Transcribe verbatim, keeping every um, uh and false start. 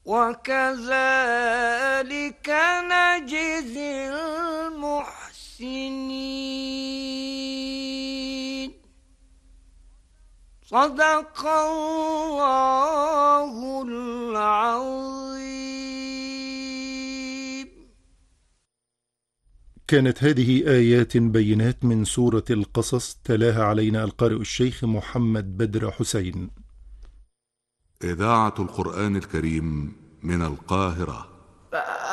وكذلك نجزي المحسنين. صدق الله العظيم. كانت هذه آيات بينات من سورة القصص، تلاها علينا القارئ الشيخ محمد بدر حسين. إذاعة القرآن الكريم من القاهرة.